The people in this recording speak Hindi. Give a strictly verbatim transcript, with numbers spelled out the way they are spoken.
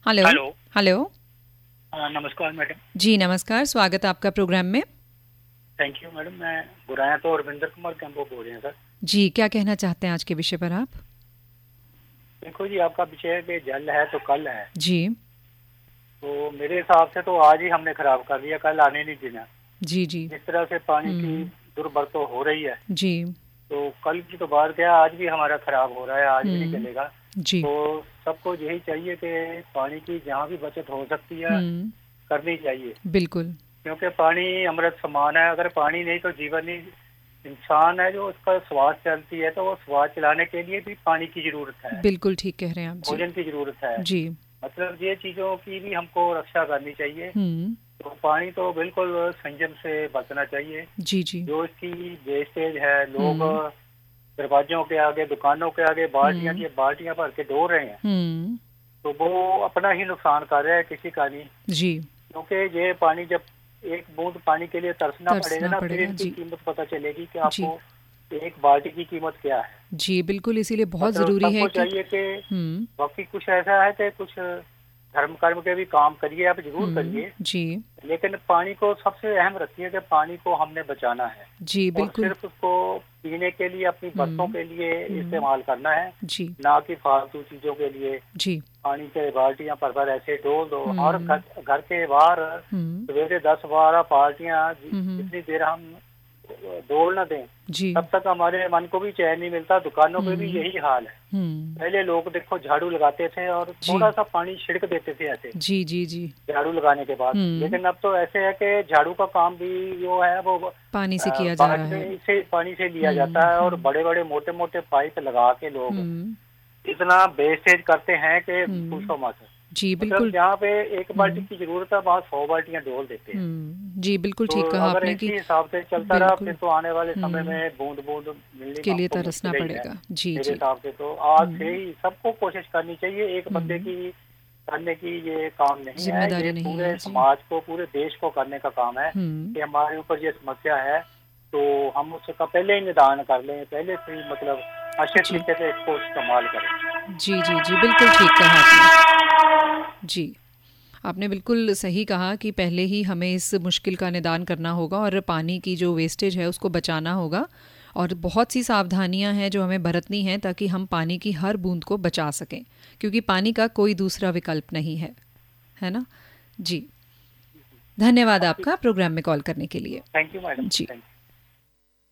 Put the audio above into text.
Hello hello. हेलो। हाँ, नमस्कार मैडम। जी नमस्कार, स्वागत है आपका प्रोग्राम में। Thank you madam. मैं बुराया तो रविंदर कुमार कैंपो बोल रहे हैं सर। जी, क्या कहना चाहते हैं आज के विषय पर आप? देखो जी, आपका विषय है कि जल है तो कल है। जी तो मेरे हिसाब से तो आज ही हमने खराब कर दिया, कल आने नहीं देना। जी जी। जिस तरह से पानी की हम्म। दुर्बरतो हो रही है, जी। तो कल की तो बात क्या, आज भी हमारा खराब हो रहा है, आज भी नहीं हम्म। चलेगा। जी। तो सबको यही चाहिए कि पानी की जहाँ भी बचत हो सकती है हम्म। करनी चाहिए, बिल्कुल। क्योंकि पानी अमृत समान है। अगर पानी नहीं तो जीवन नहीं। इंसान है जो उसका श्वास चलती है, तो वो श्वास चलाने के लिए भी पानी की जरूरत है, बिल्कुल ठीक कह रहे हैं आप। जी भोजन की जरूरत है। जी। मतलब ये चीजों की भी हमको रक्षा करनी चाहिए। हम्म। तो पानी तो बिल्कुल संयम से बचना चाहिए। जी जी। जो इसकी वेस्टेज है, लोग हम्म। दरवाजों के आगे, दुकानों के आगे बाल्टियां हम्म। की बाल्टियां भर के डोल रहे हैं, हम्म। तो वो अपना ही नुकसान कर रहे हैं, किसी का नहीं। जी। क्योंकि ये पानी, जब एक बूंद पानी के लिए तरसना पड़ेगा तरसना ना, फिर पड़ेगा। इनकी जी कीमत पता चलेगी कि जी। आपको एक बाल्टी की कीमत क्या है। जी बिल्कुल, इसीलिए बहुत मतलब ज़रूरी है सबको कि चाहिए कि हम्म। बाकी कुछ ऐसा है कि कुछ धर्म कर्म के भी काम करिए, आप जरूर हम्म। करिए, जी लेकिन पानी को सबसे अहम रखिए कि पानी को हमने बचाना है जी। और बिल्कुल। सिर्फ उसको पीने के लिए, अपनी बरतों हम्म। के लिए हम्म। इस्तेमाल करना है, जी ना कि फालतू चीजों के लिए। जी। पानी के बाल्टियां पर पर ऐसे डोल दो, और हम्म। घर घर के बाहर हम्म। सवेरे दस बारह बाल्टियां जि- हम्म। जितनी देर हम डोल न दें, जी। तब तक हमारे मन को भी चैन नहीं मिलता। दुकानों पे भी हम्म। यही हाल है। हम्म। पहले लोग देखो झाड़ू लगाते थे और जी थोड़ा सा पानी छिड़क देते थे ऐसे जी जी। जी। झाड़ू लगाने के बाद। हम्म। लेकिन अब तो ऐसे है कि झाड़ू का काम भी जो है वो पानी अ, से किया जा रहा है अब। बाल्टी से पानी से लिया हम्म। जाता है, और हम्म। बड़े बड़े मोटे मोटे पाइप लगा के लोग हम्म। इतना वेस्टेज करते हैं कि हम्म। पूछो मत। जी मतलब बिल्कुल। जहाँ पे एक बाल्टी हम्म। की जरूरत है, वहाँ सौ बाल्टियां डोल देते हैं। हम्म। जी बिल्कुल तो ठीक कहा अगर आपने कि इसी हिसाब से चलता रहा, बिल्कुल। फिर तो आने वाले समय हम्म। में बूंद बूंद मिलनी के लिए हमको तरसना मुश्किल ही है। पड़ेगा। जी मेरे जी। हिसाब से तो आज से हम्म। ही सबको कोशिश करनी चाहिए, एक बंदे हम्म। की करने की ये काम नहीं है। ये जिम्मेदारी नहीं पूरे है। जी। समाज को, पूरे देश को करने का काम है हम्म। कि हमारे ऊपर ये समस्या है, तो हम उसका पहले ही निदान कर लें, पहले से ही मतलब अच्छे जी तरीके से इसको इस्तेमाल करें। जी जी। जी बिल्कुल ठीक कहा आपने। जी, आपने बिल्कुल सही कहा कि पहले ही हमें इस मुश्किल का निदान करना होगा और पानी की जो वेस्टेज है उसको बचाना होगा। और बहुत सी सावधानियां हैं जो हमें बरतनी हैं ताकि हम पानी की हर बूंद को बचा सकें, क्योंकि पानी का कोई दूसरा विकल्प नहीं है, है ना? जी, धन्यवाद आपकी आपका प्रोग्राम में कॉल करने के लिए। Thank you madam, ji. Thank you.